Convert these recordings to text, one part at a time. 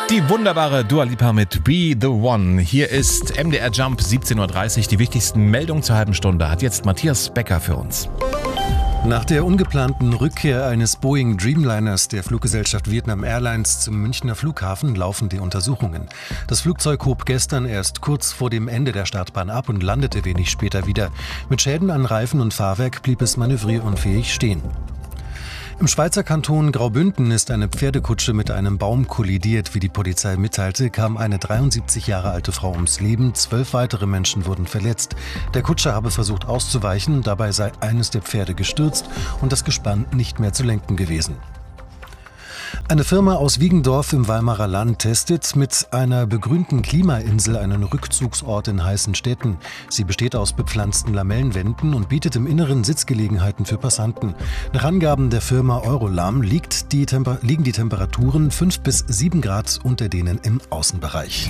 Die wunderbare Dua Lipa mit Be The One. Hier ist MDR Jump, 17.30 Uhr. Die wichtigsten Meldungen zur halben Stunde hat jetzt Matthias Becker für uns. Nach der ungeplanten Rückkehr eines Boeing Dreamliners der Fluggesellschaft Vietnam Airlines zum Münchner Flughafen laufen die Untersuchungen. Das Flugzeug hob gestern erst kurz vor dem Ende der Startbahn ab und landete wenig später wieder. Mit Schäden an Reifen und Fahrwerk blieb es manövrierunfähig stehen. Im Schweizer Kanton Graubünden ist eine Pferdekutsche mit einem Baum kollidiert. Wie die Polizei mitteilte, kam eine 73 Jahre alte Frau ums Leben. 12 weitere Menschen wurden verletzt. Der Kutscher habe versucht auszuweichen. Dabei sei eines der Pferde gestürzt und das Gespann nicht mehr zu lenken gewesen. Eine Firma aus Wiegendorf im Weimarer Land testet mit einer begrünten Klimainsel einen Rückzugsort in heißen Städten. Sie besteht aus bepflanzten Lamellenwänden und bietet im Inneren Sitzgelegenheiten für Passanten. Nach Angaben der Firma Eurolam liegen die Temperaturen 5 bis 7 Grad unter denen im Außenbereich.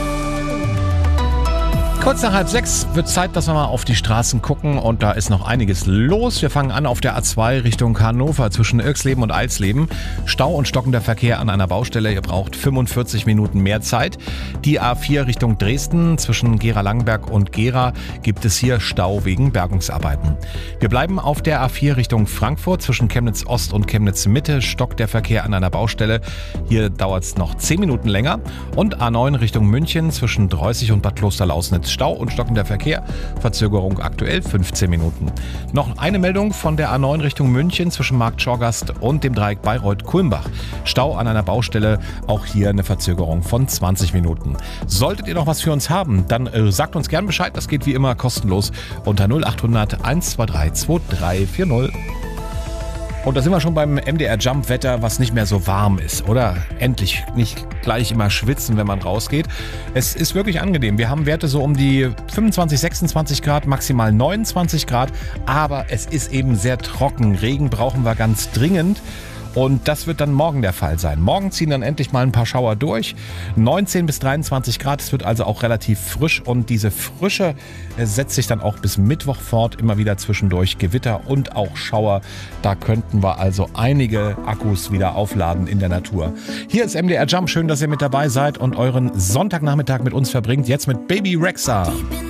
Kurz nach 5:30 wird Zeit, dass wir mal auf die Straßen gucken und da ist noch einiges los. Wir fangen an auf der A2 Richtung Hannover zwischen Irxleben und Eilsleben. Stau und stockender Verkehr an einer Baustelle. Ihr braucht 45 Minuten mehr Zeit. Die A4 Richtung Dresden zwischen Gera-Langenberg und Gera gibt es hier Stau wegen Bergungsarbeiten. Wir bleiben auf der A4 Richtung Frankfurt zwischen Chemnitz Ost und Chemnitz Mitte. Stockt der Verkehr an einer Baustelle. Hier dauert es noch 10 Minuten länger. Und A9 Richtung München zwischen Dreußig und Bad Klosterlausnitz. Stau und stockender Verkehr. Verzögerung aktuell 15 Minuten. Noch eine Meldung von der A9 Richtung München zwischen Markt Schorgast und dem Dreieck Bayreuth-Kulmbach. Stau an einer Baustelle. Auch hier eine Verzögerung von 20 Minuten. Solltet ihr noch was für uns haben, dann sagt uns gern Bescheid. Das geht wie immer kostenlos unter 0800 123 2340. Und da sind wir schon beim MDR Jump Wetter, was nicht mehr so warm ist, oder? Endlich nicht gleich immer schwitzen, wenn man rausgeht. Es ist wirklich angenehm. Wir haben Werte so um die 25, 26 Grad, maximal 29 Grad. Aber es ist eben sehr trocken. Regen brauchen wir ganz dringend. Und das wird dann morgen der Fall sein. Morgen ziehen dann endlich mal ein paar Schauer durch. 19 bis 23 Grad, es wird also auch relativ frisch. Und diese Frische setzt sich dann auch bis Mittwoch fort. Immer wieder zwischendurch Gewitter und auch Schauer. Da könnten wir also einige Akkus wieder aufladen in der Natur. Hier ist MDR Jump. Schön, dass ihr mit dabei seid und euren Sonntagnachmittag mit uns verbringt. Jetzt mit Baby Rexha.